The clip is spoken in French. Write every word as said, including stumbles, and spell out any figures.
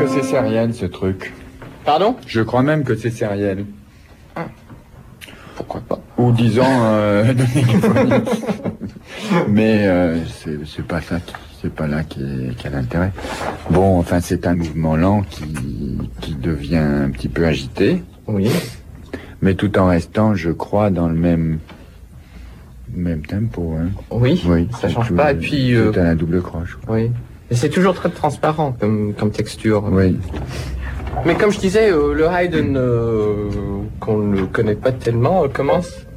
c'est sériel ce truc. Pardon? Je crois même que c'est sériel. Ah. Pourquoi pas? Ou disons euh, de l'hégémonie. Mais euh, c'est, c'est pas ça, qui, c'est pas là qui, est, qui a l'intérêt. Bon, enfin, c'est un mouvement lent qui, qui devient un petit peu agité. Oui. Mais tout en restant, je crois, dans le même même tempo. Hein. Oui. Oui. Ça change tout, pas. Et puis. C'est euh, à la double croche. Oui. Et c'est toujours très transparent comme comme texture. Oui. Mais comme je disais, euh, le Haydn euh, qu'on ne connaît pas tellement euh, commence